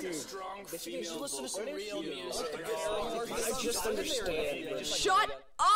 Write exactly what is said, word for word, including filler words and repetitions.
Strong female vocal. Real music. I just understand. Shut up!